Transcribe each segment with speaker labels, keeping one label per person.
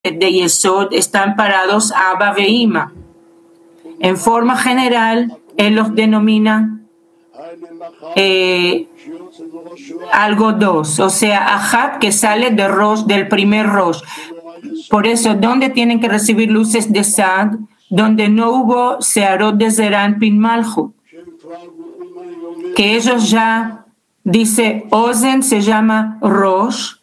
Speaker 1: de Yesod están parados Abba ve Ima. En forma general, él los denomina algo dos, o sea, Ahab que sale de Rosh, del primer Rosh. Por eso, ¿dónde tienen que recibir luces de Sag? Donde no hubo Searot de Zeran Pin Malchut. Que ellos ya, dice, Ozen se llama Rosh,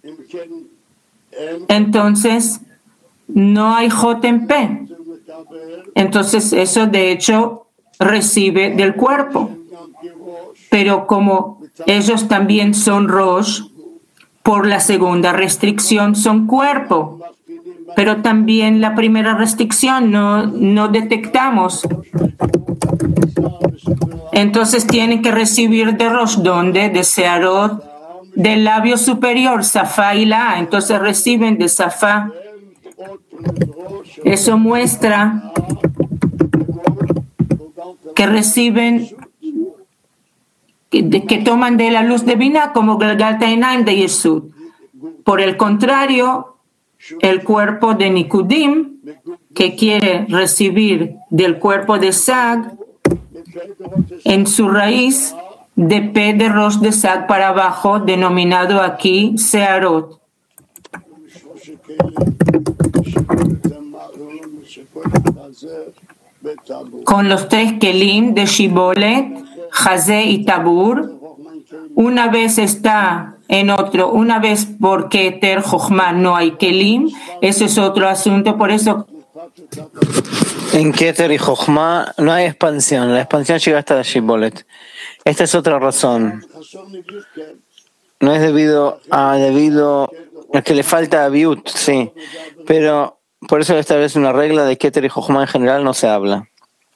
Speaker 1: entonces no hay Jotem P. Entonces eso de hecho recibe del cuerpo. Pero como ellos también son Rosh, por la segunda restricción son cuerpo. Pero también la primera restricción no detectamos. Entonces tienen que recibir de Rosh, ¿dónde? De Searot, del labio superior, Safá y La. Entonces reciben de Safá. Eso muestra que reciben, que toman de la luz divina como Galgal Tainaim de Yesud. Por el contrario, el cuerpo de Nikudim, que quiere recibir del cuerpo de Sag, en su raíz de P de Rosh de Sag para abajo, denominado aquí Searot. Con los tres Kelim de Shibolet, Chazé y Tabur, una vez está en otro, una vez por Keter, Jochma no hay Kelim, eso es otro asunto, por eso
Speaker 2: en Keter y Jochma no hay expansión, la expansión llega hasta la Shibolet. Esta es otra razón. No es debido a que le falta a Biut, sí, pero por eso esta vez una regla de Keter y Jochma en general no se habla.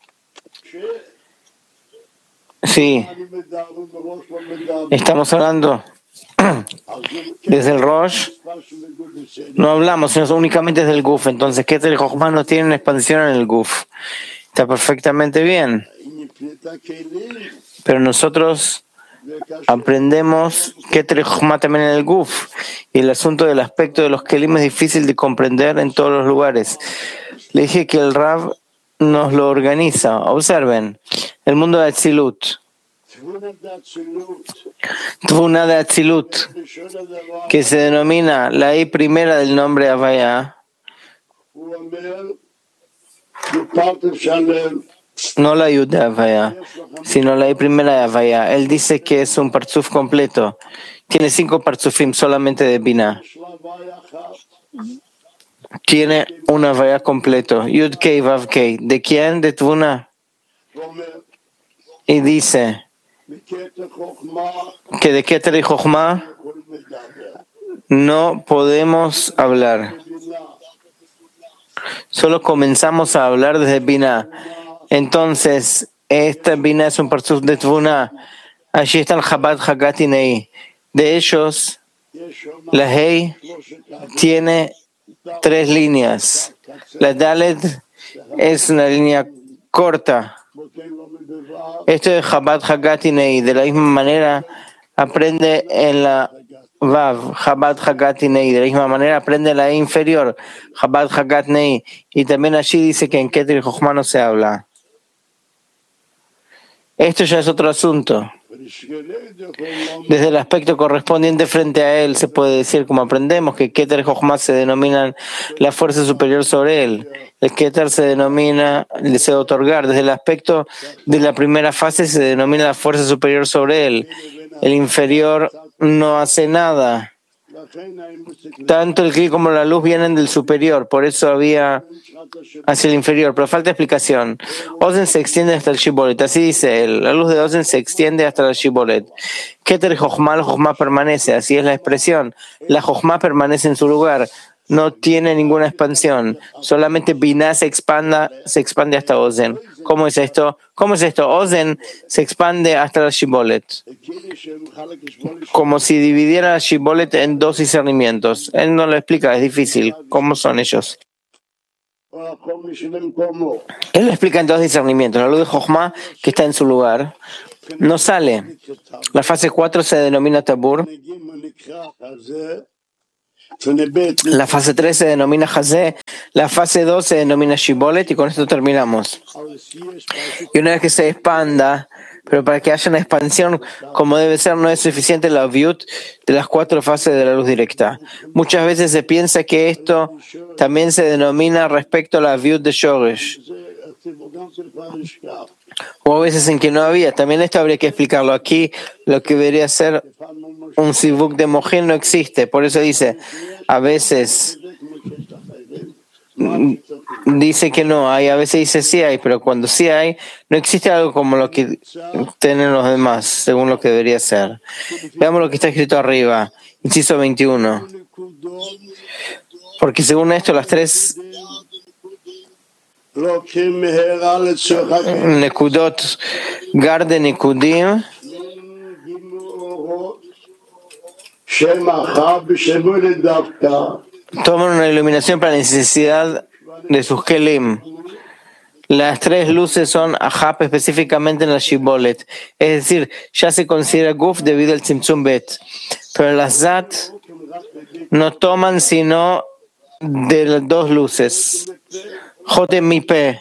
Speaker 2: Sí, estamos hablando desde el Rosh, no hablamos, sino únicamente desde el Guf. Entonces, Keter y Jochma no tienen expansión en el Guf. Está perfectamente bien. Pero nosotros aprendemos Keter y Jochma también en el Guf. Y el asunto del aspecto de los Kelim es difícil de comprender en todos los lugares. Le dije que el Rav nos lo organiza. Observen, el mundo de Atzilut. Tvuna de Atzilut, que se denomina la I primera del nombre Havaya, no la Yud de Havaya, sino la I primera de Havaya. Él dice que es un parzuf completo. Tiene 5 parzufim solamente de Binah. Tiene un Havaya completo. Yud Kei Vav Kei. ¿De quién? De Tvuna. Y dice que de Keter y Jochma no podemos hablar. Solo comenzamos a hablar desde Binah. Entonces, esta Binah es un parzuf de Tvuna. Allí está el Chabad Hagat Nei. De ellos, la Hei tiene 3 líneas. La Dalet es una línea corta. Esto de Chabad Hagat Nei, de la misma manera aprende en la Vav, Chabad Hagat Nei, de la misma manera aprende en la inferior, Chabad Hagat Nei, y también allí dice que en Keter y Jochma no se habla. Esto ya es otro asunto. Desde el aspecto correspondiente frente a él se puede decir, como aprendemos, que Keter y Jochma se denominan la fuerza superior sobre él. El Keter se denomina el deseo de otorgar. Desde el aspecto de la primera fase se denomina la fuerza superior sobre él. El inferior no hace nada. Tanto el Kli como la luz vienen del superior, por eso había hacia el inferior, pero falta explicación. Ozen se extiende hasta el Shibolet, así dice él. La luz de Ozen se extiende hasta el Shibolet. Keter Jochma, la Jochma permanece, así es la expresión. La Jochma permanece en su lugar, no tiene ninguna expansión. Solamente Binah se expande hasta Ozen. ¿Cómo es esto? Ozen se expande hasta la Shibolet. Como si dividiera la Shibolet en 2 discernimientos. Él no lo explica, es difícil. ¿Cómo son ellos? Él lo explica en 2 discernimientos. La luz de Jochma, que está en su lugar, no sale. La fase 4 se denomina Tabur. La fase 3 se denomina Hazé, la fase 2 se denomina Shibolet y con esto terminamos. Y una vez que se expanda, pero para que haya una expansión como debe ser, no es suficiente la viut de las 4 fases de la luz directa. Muchas veces se piensa que esto también se denomina respecto a la viut de Shoresh. O a veces en que no había. También esto habría que explicarlo. Aquí lo que debería ser un sivuk de Mohin no existe. Por eso dice, a veces dice que no hay, a veces dice sí hay, pero cuando sí hay, no existe algo como lo que tienen los demás, según lo que debería ser. Veamos lo que está escrito arriba, inciso 21. Porque según esto, las 3 Nekudot Garde Nekudim toman una iluminación para la necesidad de sus kelim. Las 3 luces son Ahab específicamente en la Shibolet, es decir, ya se considera Guf debido al Tzimtzum Bet. Pero las Zat no toman sino de las 2 luces. Jotem Mipe,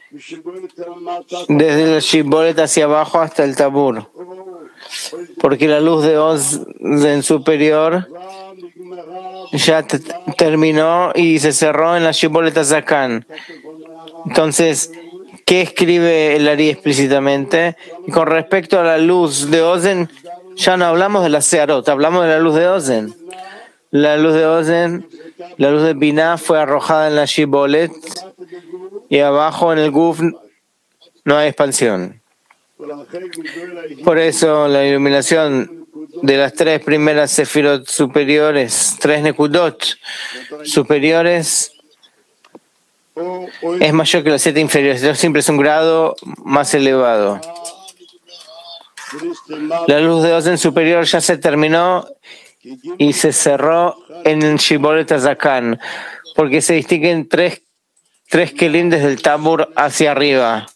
Speaker 2: desde la Shibolet hacia abajo hasta el Tabur. Porque la luz de Ozen superior ya terminó y se cerró en la Shibolet Azakan. Entonces, ¿qué escribe el Ari explícitamente? Y con respecto a la luz de Ozen, ya no hablamos de la Searot, hablamos de la luz de Ozen. La luz de Ozen, la luz de Binah fue arrojada en la Shibolet y abajo en el Guf no hay expansión. Por eso la iluminación de las 3 primeras sefirot superiores, 3 nekudot superiores, es mayor que los 7 inferiores. Esto siempre es un grado más elevado. La luz de Ozen superior ya se terminó y se cerró en el Shibolet Azakan, porque se distinguen 3 kelim desde el Tabur hacia arriba,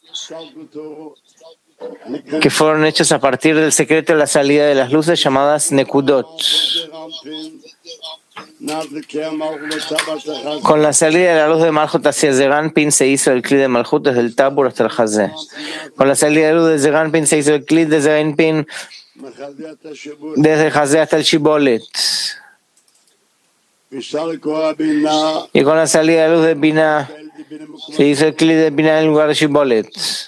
Speaker 2: que fueron hechos a partir del secreto de la salida de las luces llamadas Nekudot. Con la salida de la luz de Malhut hacia Zeranpin se hizo el Kli de Malhut desde el Tabur hasta el Hazé. Con la salida de la luz de Zeranpin se hizo el Kli de Zeranpin desde el Hazé hasta el Shibolet. Y con la salida de la luz de Binah se hizo el Kli de Binah en lugar de Shibolet.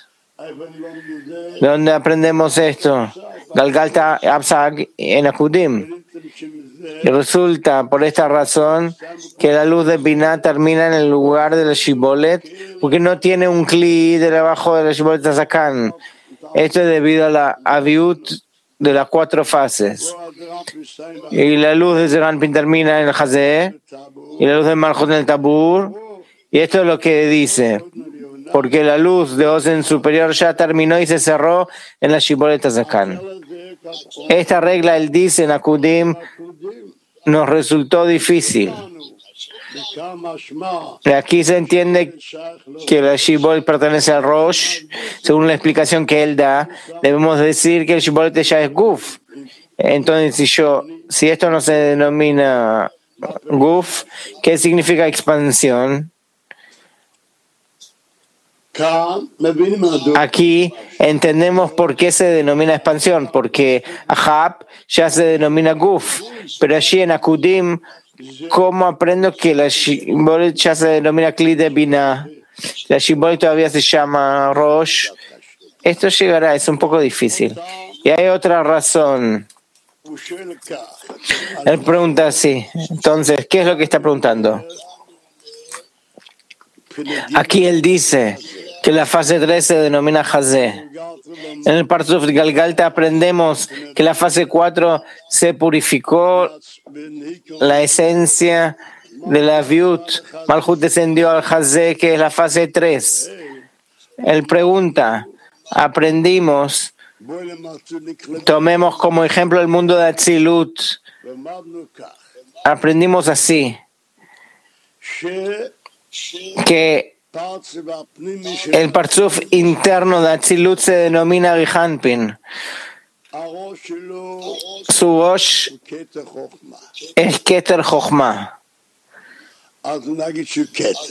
Speaker 2: ¿De dónde aprendemos esto? Galgalta Absag en Akudim. Y resulta, por esta razón, que la luz de Binah termina en el lugar de la Shibolet, porque no tiene un Kli de abajo de la Shibolet Azakan. Esto es debido a la aviut de las 4 fases. Y la luz de Zeranpin termina en el Hazé, y la luz de Malhut en el Tabur. Y esto es lo que dice, porque la luz de Ozen superior ya terminó y se cerró en la Shibolet Azakan. Esta regla, él dice en Akudim, nos resultó difícil. Y aquí se entiende que la Shibolet pertenece al Rosh. Según la explicación que él da, debemos decir que el Shibolet ya es Guf. Entonces, si esto no se denomina Guf, ¿qué significa expansión? Aquí entendemos por qué se denomina expansión, porque Ahab ya se denomina Guf, pero allí en Akudim, ¿cómo aprendo que la Shibolet ya se denomina Kli de Binah? La Shibolet todavía se llama Rosh. Esto llegará, es un poco difícil. Y hay otra razón. Él pregunta así. Entonces, ¿qué es lo que está preguntando? Aquí él dice que la fase 3 se denomina Hazé. En el Parsuf de Galgalta aprendemos que la fase 4 se purificó la esencia de la Viut. Malhut descendió al Hazé, que es la fase 3. Él pregunta, aprendimos, tomemos como ejemplo el mundo de Atzilut. Aprendimos así, que el Parzuf interno de Atzilut se denomina Rihanpin. Su Osh es Keter Jochma.